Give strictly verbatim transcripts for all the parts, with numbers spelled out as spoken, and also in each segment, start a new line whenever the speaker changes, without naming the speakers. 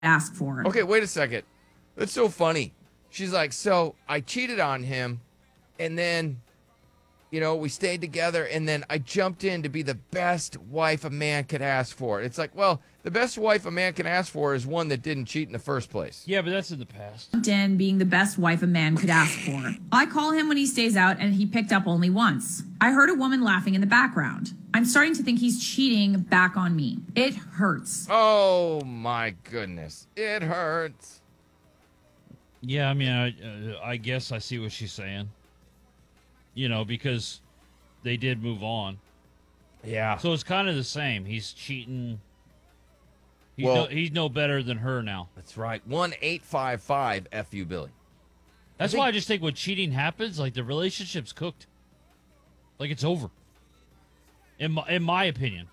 ask for.
Okay, wait a second. That's so funny. She's like, so I cheated on him, and then, you know, we stayed together, and then I jumped in to be the best wife a man could ask for. It's like, well, the best wife a man can ask for is one that didn't cheat in the first place.
Yeah, but that's in the past.
Jumped in being the best wife a man could ask for. I call him when he stays out, and he picked up only once. I heard a woman laughing in the background. I'm starting to think he's cheating back on me. It hurts.
Oh, my goodness. It hurts.
Yeah, I mean, I, uh, I guess I see what she's saying. You know, because they did move on.
Yeah.
So it's kind of the same. He's cheating. He's,
Well-
no, he's no better than her now.
That's right. one eight five five F U Billy.
That's
I think-
why I just think when cheating happens, like the relationship's cooked. Like it's over. In my, in my opinion.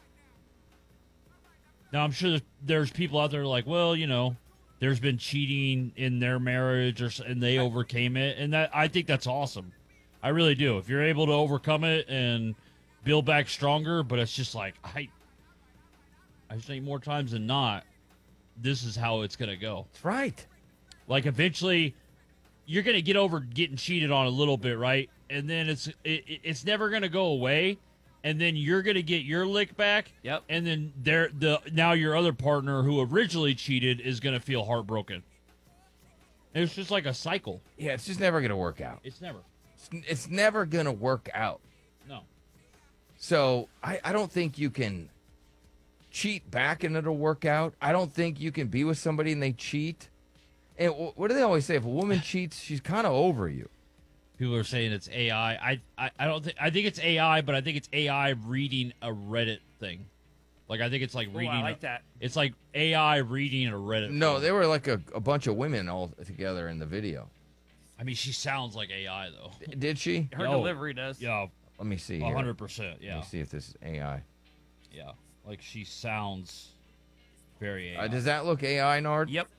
Now, I'm sure there's, there's people out there like, well, you know, there's been cheating in their marriage or s- and they overcame it. And that I think that's awesome. I really do. If you're able to overcome it and build back stronger, but it's just like, I, I just think more times than not, this is how it's going to go.
That's right.
Like eventually, you're gonna get over getting cheated on a little bit, right? And then it's it, it's never gonna go away. And then you're gonna get your lick back.
Yep.
And then there the now your other partner who originally cheated is gonna feel heartbroken. And it's just like a cycle.
Yeah, it's just never going to work out.
It's never.
It's, it's never going to work out.
No.
So I, I don't think you can cheat back and it'll work out. I don't think you can be with somebody and they cheat. And wh- what do they always say? If a woman cheats, she's kind of over you.
People are saying it's A I. I, I I don't think I think it's A I, but I think it's A I reading a Reddit thing. Like I think it's like
Oh,
reading.
I like
a-
that.
It's like A I reading a Reddit.
No,
thing.
they were like a, a bunch of women all together in the video.
I mean, she sounds like A I though.
D- Did she?
Her
Yo.
delivery does.
Yeah,
Let me see.
a
Here.
hundred percent.
Let
Yeah,
me see if this is A I.
yeah. Like she sounds very A I.
Uh, does that look A I, Nard?
Yep.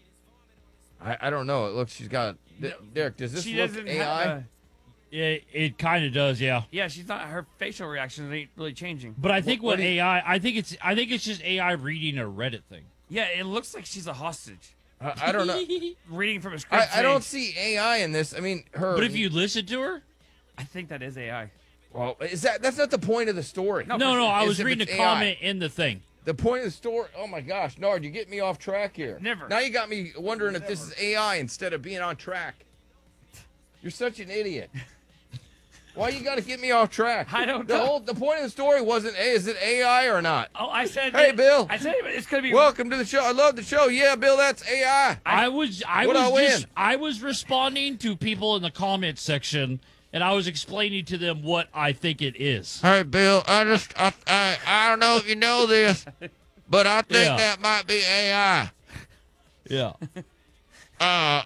I, I don't know. It looks. She's got. D- Derek, does this
She
look
doesn't
A I?
have. Uh,
It, it kind of does, yeah.
yeah, she's not. Her facial reactions ain't really changing.
But I think
What-
what,
what do you-
A I, I think it's, I think it's just A I reading a Reddit thing.
Yeah, it looks like she's a hostage,
I, I don't know.
reading from a script.
I, I don't
saying,
see A I in this. I mean, her.
But if you listen to her,
I think that is A I.
Well, is that that's not the point of the story?
No,
no, no, I
Is
was
if
reading
it's
a
A I.
comment in the thing.
The point of the story. Oh my gosh, Nard, you get me off track here.
Never.
Now you got me wondering if this is A I instead of being on track. You're such an idiot. Why you got to get me off track?
I don't
the
know.
Whole, the point of the story wasn't, hey, is it A I or not?
Oh, I said.
Hey,
it-
Bill.
I said it, it's gonna be.
Welcome to the show. I love the show. Yeah, Bill, that's A I.
I, was, I
What'd I
was just,
win?
I was responding to people in the comment section, and I was explaining to them what I think it is.
Hey, Bill, I just, I, I, I don't know if you know this, but I think
Yeah.
that might be A I.
Yeah.
Uh,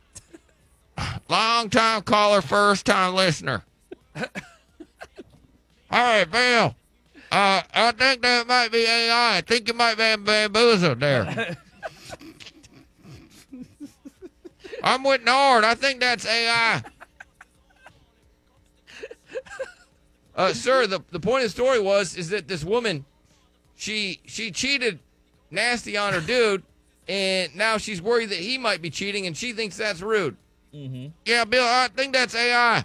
long time caller, first time listener. Hey, Bill. Uh, I think that might be A I. I think you might be bamboozled there. I'm with Nord. I think that's A I. Uh, sir, the, the point of the story was is that this woman, she she cheated nasty on her dude, and now she's worried that he might be cheating, and she thinks that's rude.
Mm-hmm.
Yeah, Bill, I think that's A I.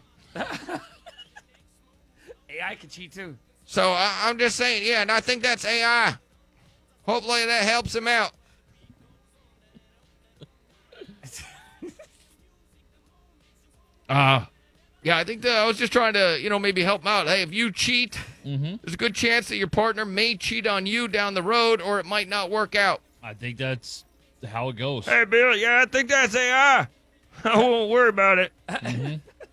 A I can cheat too.
So I, I'm just saying, yeah, and I think that's A I. Hopefully that helps him out. Uh, yeah, I think that I was just trying to, you know, maybe help him out. Hey, if you cheat,
Mm-hmm.
there's a good chance that your partner may cheat on you down the road, or it might not work out.
I think that's how it goes.
Hey, Bill, yeah, I think that's A I. I won't worry about it.
Mm-hmm.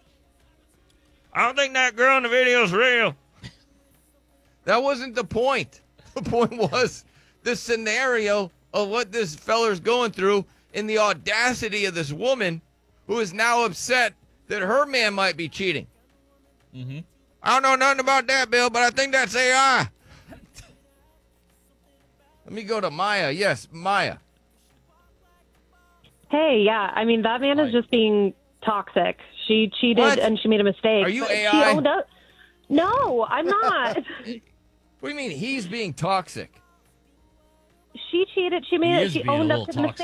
I don't think that girl in the video's real. That wasn't the point. The point was the scenario of what this feller's going through and the audacity of this woman who is now upset that her man might be cheating.
Mm-hmm.
I don't know nothing about that, Bill, but I think that's A I. Let me go to Maya. Yes, Maya.
Hey, yeah. I mean, that man
Right.
is just being toxic. She cheated
What?
and she made a mistake.
Are you
but
A I?
She owned up. No, I'm not.
What do you mean he's being toxic?
she cheated. She made
He
it.
is
She
being a
owned up
little
to the mistake.
toxic.